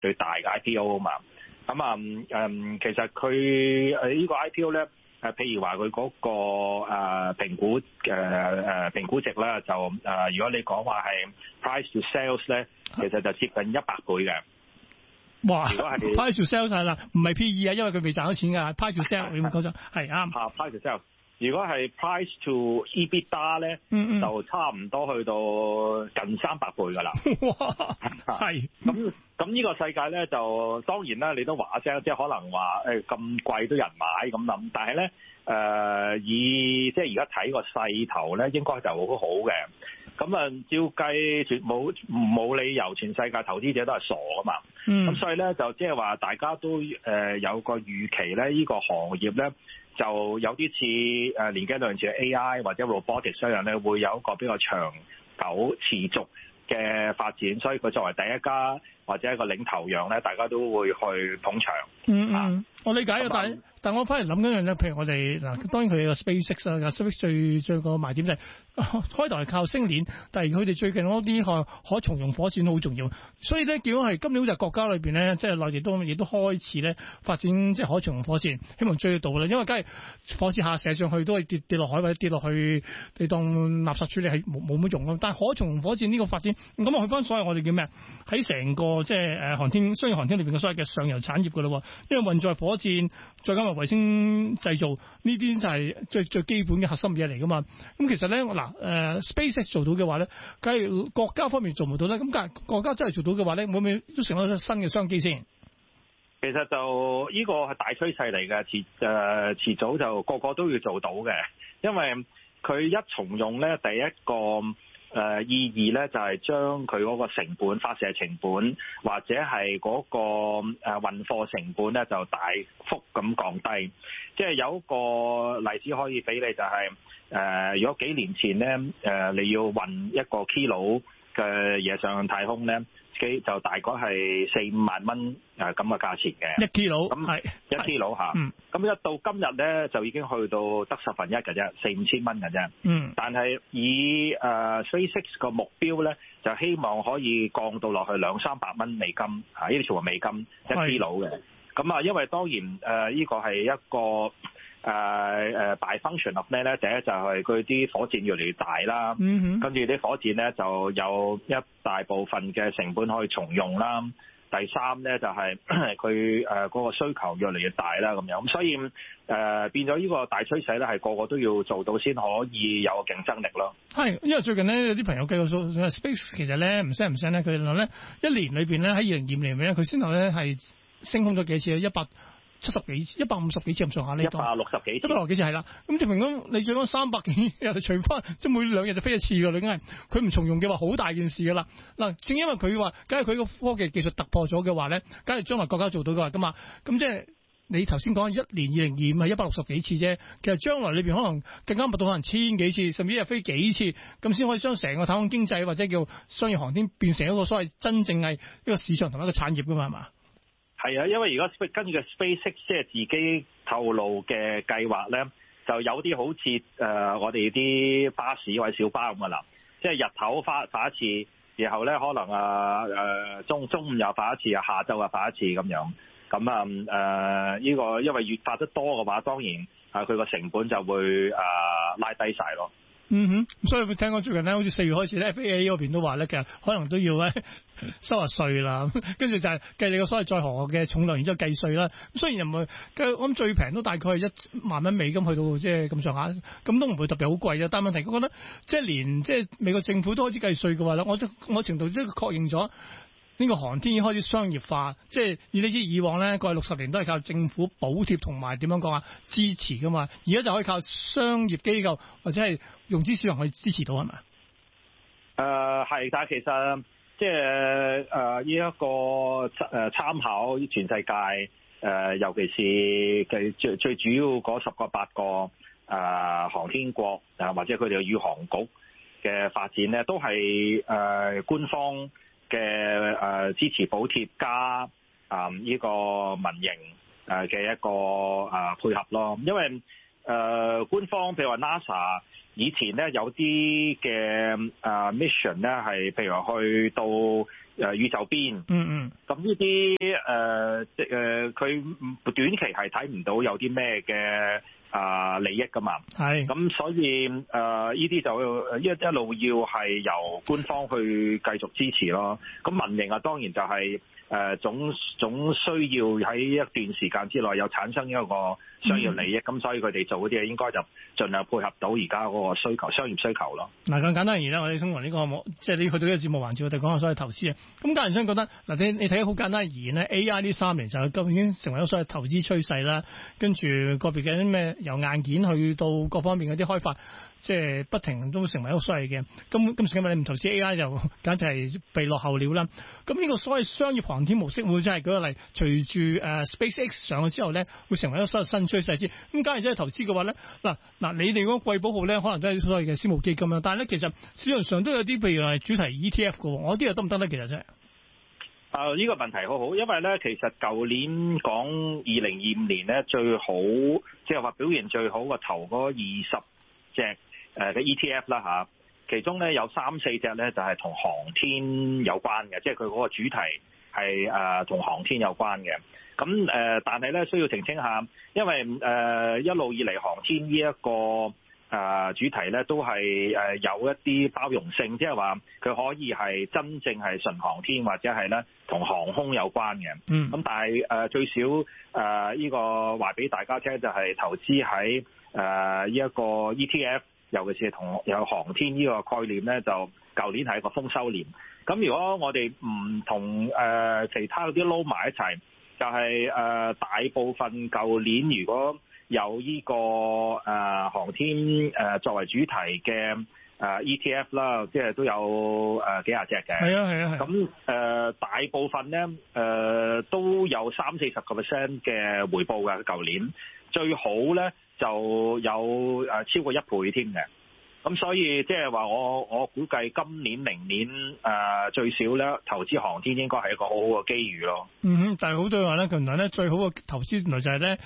對大嘅 IPO 啊嘛。其實佢呢個 IPO 咧，譬如話佢嗰個評估值咧，就如果你講話係 price to sales 咧，其實就接近100倍嘅。 哇！ 如果係 price to sales 係啦，唔係 PE 啊，因為佢未賺到錢㗎。price to sales 你咁講咗係啱。 price to sales。如果係 price to EBITDA 咧，就差唔多去到近300倍㗎啦。 哇！係。 咁呢個世界咧，就當然啦，你都話聲，即係可能話咁貴都有人買咁諗，但係咧以即係而家睇個勢頭咧，應該就好好嘅。咁照計冇理由全世界投資者都係傻㗎嘛。咁所以咧就即係話大家都有個預期咧，呢個行業咧就有啲似年幾兩年似 AI 或者 robotics 一樣咧，會有一個比較長久持續嘅發展，所以佢作為第一家或者一個領頭羊咧，大家都會去捧場。 我理解嘅，但我翻嚟諗緊樣咧，譬如我哋嗱，當然佢有個 SpaceX 啊，SpaceX 最個賣點就係開頭係靠星鏈，但係佢哋最近嗰啲可重用火箭都好重要，所以咧叫係今年好似國家裏邊咧，即係內地亦都開始咧發展即係可重用火箭，希望追得到啦。因為梗係火箭下射上去都係跌落海或者跌落去，你當垃圾處理係冇乜用咯。但係可重用火箭呢個發展，咁我去翻所謂我哋叫咩？喺成個即係航天商業航天裏邊嘅所謂嘅上游產業㗎咯，因為運載火箭再加埋衛星製造呢啲就係最基本嘅核心嘢嚟噶嘛。咁其實咧SpaceX 做到嘅話咧，梗係國家方面做唔到咧。咁但係國家真係做到嘅話咧，會唔會都成為一個新嘅商機先？ 其實就呢個係大趨勢嚟嘅，遲早就個個都要做到嘅，因為佢一重用咧，第一個意義咧就係將佢嗰個成本、發射成本或者係嗰個運貨成本咧就大幅咁降低。即係有一個例子可以俾你，就係如果幾年前咧你要運一個 kilo 嘅嘢上太空咧，就大概係4-5萬蚊咁嘅價錢嘅 1 kilo， 咁係1 kilo 嚇。咁一到今日咧就已經去到得1/10嘅啫，4-5千蚊嘅啫。但係以SpaceX 個目標咧，就希望可以降到落去200-300蚊美金呢啲全部美金1 kilo 嘅。咁因為當然呢個係一個by function of 咩咧？第一就係佢啲火箭越嚟越大啦，跟住啲火箭咧就有一大部分嘅成本可以重用啦。第三咧就係佢嗰個需求越嚟越大啦咁樣，咁所以變咗呢個大趨勢咧係個個都要做到先可以有競爭力咯。係，因為最近咧有啲朋友計過數，Space 其實咧唔聲咧，佢話咧一年裏邊咧喺2020年咧佢先後咧係升空咗幾次170幾、150幾次咁上下呢？160幾次 ，160幾次係啦。咁證明咁你最講300幾日除翻，即係每2日就飛一次㗎啦，已經係佢唔重用嘅話，好大件事㗎啦。嗱，正因為佢話，梗係佢個科技技術突破咗嘅話咧，梗係將來國家做到嘅話㗎嘛。咁即係你頭先講一年2025係160幾次啫，其實將來裏邊可能更加密到可能1000幾次，甚至一日飛幾次，咁先可以將成個太空經濟或者叫商業航天變成一個所謂真正係一個市場同埋一個產業㗎嘛，係嘛？係啊，因為如果根據個 SpaceX 即係自己透露嘅計劃咧，就有啲好似我哋啲巴士或者小巴咁嘅啦，即係日頭發一次，然後咧可能中午又發一次，下晝又發一次咁樣。咁呢個因為越發得多嘅話，當然佢個成本就會拉低晒咯。 所以聽講最近咧，好似4月開始咧，FAA 嗰邊都話咧，其實可能都要咧收下稅啦，跟住就係計你個所謂載荷嘅重量，然之後計稅啦。雖然又唔係，我諗最平都大概係1萬蚊美金去到即係咁上下，咁都唔會特別好貴啊。但係問題，我覺得即係連即係美國政府都開始計稅嘅話咧，我程度即係確認咗。呢個航天已經開始商業化，即係你知以往咧過去60年都係靠政府補貼同埋點樣講支持噶嘛，而家就可以靠商業機構或者係融資市場去支持到係咪？ 係，但係其實即係呢一個參考全世界尤其是最主要嗰10個8個航天國或者佢哋嘅宇航局嘅發展咧，都係官方嘅支持補貼加呢個民營嘅一個配合咯，因為官方譬如話 NASA 以前咧有啲嘅mission 咧係譬如話去到宇宙邊，咁呢啲佢短期係睇唔到有啲咩嘅利益噶嘛，咁所以呢啲就一路要係由官方去繼續支持咯。咁民營當然就係總需要喺一段時間之內有產生一個商業利益，咁所以佢哋做嗰啲嘢應該就盡量配合到而家嗰個需求，商業需求咯。 嗱，更簡單而言啦，我哋通過呢個項目，即係你去到呢個節目環節，我哋講下所謂投資啊。咁家人生覺得嗱，你睇好簡單而言咧 ，AI 呢3年就今已經成為咗所謂投資趨勢啦。跟住個別嘅啲咩由硬件去到各方面嗰啲開發，即係不停都成為一個所謂嘅。今時今日你唔投資 AI 就簡直係被落後了啦。咁呢個所謂商業航天模式會真係舉個例，隨住SpaceX 上咗之後咧，會成為一個所謂新趨勢先。咁假如真係投資嘅話咧，嗱，你哋嗰個貴寶號咧，可能都係所謂嘅私募基金啦。但係咧，其實市場上都有啲譬如係主題 ETF 嘅，我啲又得唔得咧？其實真係。 呢個問題好好，因為咧，其實舊年講2025年咧最好，即係話表現最好嘅頭嗰20隻嘅 ETF 啦嚇，其中咧有3-4隻咧就係同航天有關嘅，即係佢嗰個主題係同航天有關嘅。咁但係咧需要澄清下，因為一路以嚟航天呢一個主題咧都係有一啲包容性，即係話佢可以係真正係純航天或者係咧同航空有關嘅。咁但係最少呢個話俾大家聽就係投資喺呢一個 ETF， 尤其是同有航天呢個概念咧，就舊年係一個豐收年。咁如果我哋唔同其他嗰啲撈埋一齊，就係大部分舊年如果有呢個航天作為主題嘅ETF 啦，即係都有幾廿隻嘅。係啊。咁大部分咧都有30-40% 嘅回報嘅，舊年最好咧就有超過1倍添嘅。咁所以即係話我估計今年明年最少咧投資航天應該係一個好好嘅機遇咯。 但係好多人話咧，原來咧最好嘅投資原來就係咧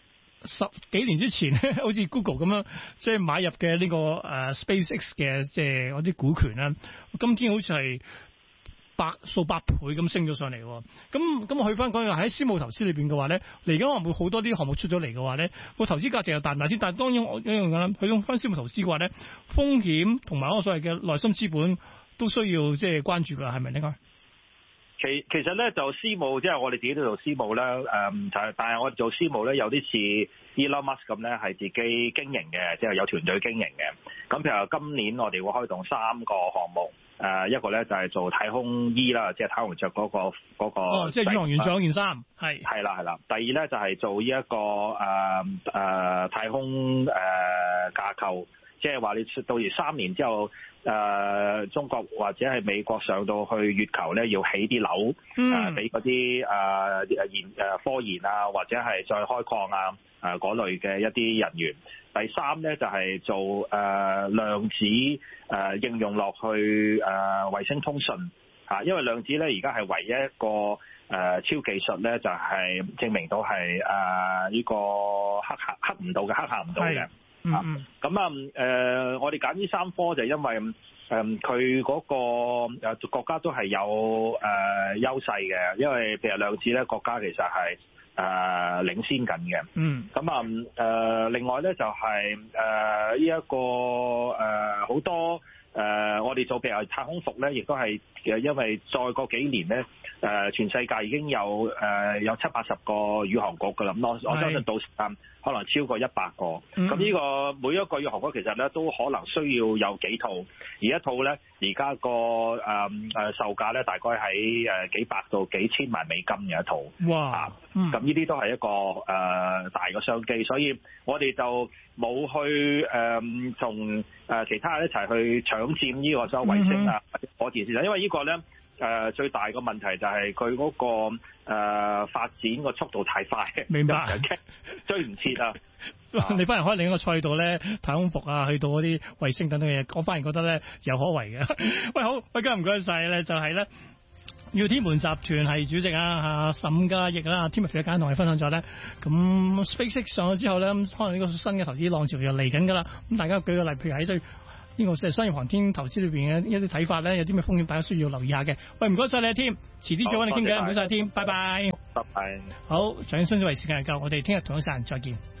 10幾年之前咧，好似 Google 咁樣，即係買入嘅呢個SpaceX 嘅即係嗰啲股權啦。今天好似係數百倍咁升咗上嚟。咁我去翻講喺私募投資裏邊嘅話咧，嚟緊可能會好多啲項目出咗嚟嘅話咧，個投資價值又大唔大先？但係當然我一樣咁諗，去用翻私募投資嘅話咧，風險同埋嗰個所謂嘅內心資本都需要即係關注㗎，係咪應該？ 其實咧就私募，即係我哋自己都做私募啦。但係我哋做私募咧有啲似 Elon Musk 咁咧，係自己經營嘅，即係有團隊經營嘅。咁譬如今年我哋會開動3個項目，一個咧就係做太空衣啦，即係太空着嗰個。 即係宇航員着嗰件衫。 係啦。第二咧就係做呢一個太空架構。即係話你到而3年之後，中國或者係美國上到去月球咧，要起啲樓，俾嗰啲科研啊，或者係再開礦嗰類嘅一啲人員。第3咧就係做量子應用落去衛星通訊嚇，因為量子咧而家係唯一一個超技術咧，就係證明到係呢個黑唔到嘅。我哋揀呢3科就因為佢嗰個國家都係有優勢嘅，因為譬如量子咧，國家其實係領先緊嘅。另外咧就係呢一個好多我哋做譬如太空服咧，亦都係因為再過幾年咧，全世界已經有70-80個宇航局噶啦。咁我相信到時間可能超過100個。咁呢個每一個宇航局其實咧都可能需要有幾套，而一套咧而家個售價咧大概喺幾百到幾千萬美金嘅一套。哇！咁呢啲都係一個大嘅商機，所以我哋就冇去同其他人一齊去搶佔呢個所謂衛星啊或者火箭市場，因為呢個咧最大嘅問題就係佢嗰個發展個速度太快， 明白追唔切啊！ 你反而開另一個賽道咧，太空服啊，去到嗰啲衛星等等嘅嘢，我反而覺得咧有可為嘅。喂，好，今日唔該晒咧，就係咧耀天門集團係主席沈嘉奕啦，Timothy 嘅間同我哋分享咗咧。咁 SpaceX 上咗之後咧，可能呢個新嘅投資浪潮又嚟緊噶啦。咁大家舉個例，譬如喺對呢個商業航天投資裏邊嘅一啲睇法咧，有啲咩風險，大家需要留意下嘅。喂，唔該晒你啊，Tim，遲啲再揾你傾偈，唔該晒，Tim，拜拜。 拜拜。 好，掌聲咗為時間夠，我哋聽日同一時間再見。